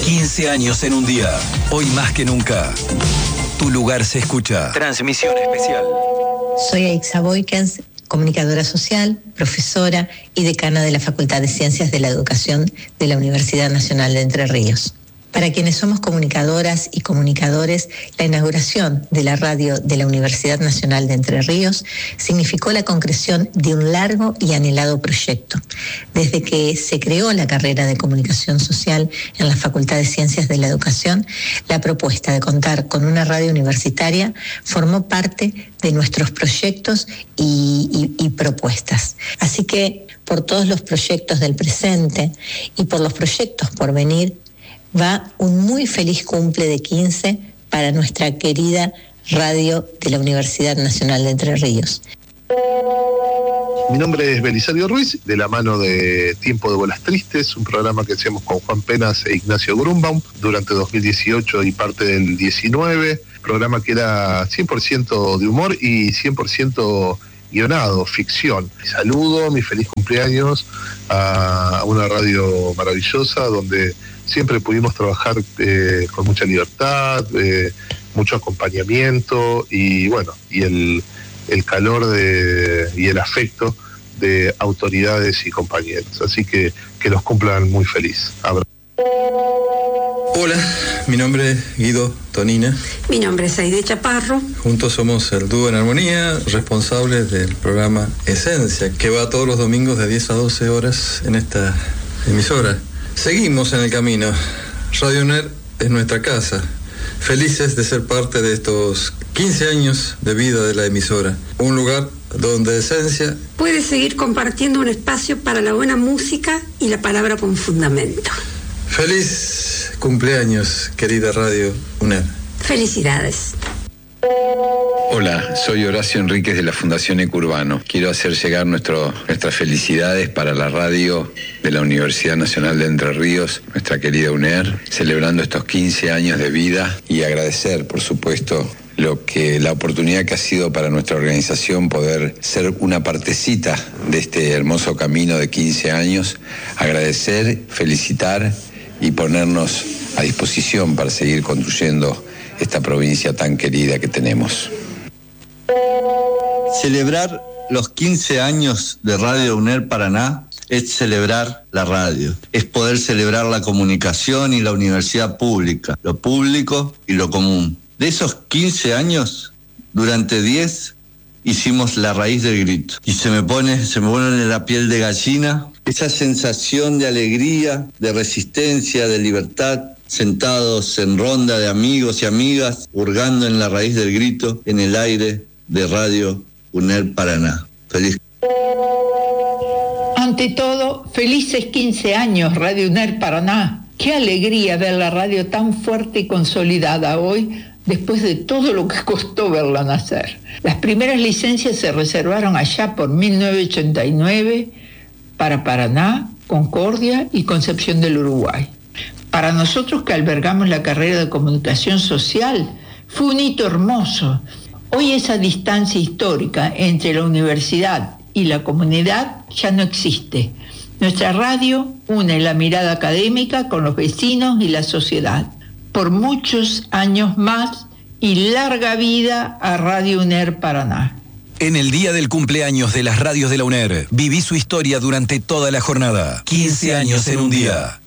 15 años en un día. Hoy más que nunca. Tu lugar se escucha. Transmisión especial. Soy Aixa Boykens, comunicadora social, profesora y decana de la Facultad de Ciencias de la Educación de la Universidad Nacional de Entre Ríos. Para quienes somos comunicadoras y comunicadores, la inauguración de la radio de la Universidad Nacional de Entre Ríos significó la concreción de un largo y anhelado proyecto. Desde que se creó la carrera de Comunicación Social en la Facultad de Ciencias de la Educación, la propuesta de contar con una radio universitaria formó parte de nuestros proyectos y propuestas. Así que, por todos los proyectos del presente y por los proyectos por venir, va un muy feliz cumple de 15 para nuestra querida radio de la Universidad Nacional de Entre Ríos. Mi nombre es Belisario Ruiz, de la mano de Tiempo de Bolas Tristes, un programa que hacíamos con Juan Penas e Ignacio Grunbaum durante 2018 y parte del 19, programa que era 100% de humor y 100% guionado, ficción. Saludo, mi feliz cumpleaños a una radio maravillosa donde siempre pudimos trabajar con mucha libertad, mucho acompañamiento y bueno, y el calor y el afecto de autoridades y compañeros. Así que los cumplan muy feliz. Hola, mi nombre es Guido Tonina. Mi nombre es Aide Chaparro. Juntos somos el dúo en armonía, responsables del programa Esencia, que va todos los domingos de 10 a 12 horas en esta emisora. Seguimos en el camino. Radio UNER es nuestra casa. Felices de ser parte de estos 15 años de vida de la emisora. Un lugar donde Esencia puede seguir compartiendo un espacio para la buena música y la palabra con fundamento. Feliz cumpleaños, querida Radio UNER. Felicidades. Hola, soy Horacio Enríquez de la Fundación Ecurbano. Quiero hacer llegar nuestras felicidades para la radio de la Universidad Nacional de Entre Ríos, nuestra querida UNER, celebrando estos 15 años de vida y agradecer, por supuesto, la oportunidad que ha sido para nuestra organización poder ser una partecita de este hermoso camino de 15 años, agradecer, felicitar y ponernos a disposición para seguir construyendo esta provincia tan querida que tenemos. Celebrar los 15 años de Radio UNER Paraná es celebrar la radio, es poder celebrar la comunicación y la universidad pública, lo público y lo común. De esos 15 años, durante 10 hicimos La Raíz del Grito. Y se me pone la piel de gallina, esa sensación de alegría, de resistencia, de libertad, sentados en ronda de amigos y amigas, hurgando en La Raíz del Grito, en el aire de Radio UNER Paraná. Feliz. Ante todo, felices 15 años, Radio UNER Paraná. Qué alegría ver la radio tan fuerte y consolidada hoy, después de todo lo que costó verla nacer. Las primeras licencias se reservaron allá por 1989 para Paraná, Concordia y Concepción del Uruguay. Para nosotros que albergamos la carrera de Comunicación Social, fue un hito hermoso. Hoy esa distancia histórica entre la universidad y la comunidad ya no existe. Nuestra radio une la mirada académica con los vecinos y la sociedad. Por muchos años más y larga vida a Radio UNER Paraná. En el día del cumpleaños de las radios de la UNER, viví su historia durante toda la jornada. 15 años en un día.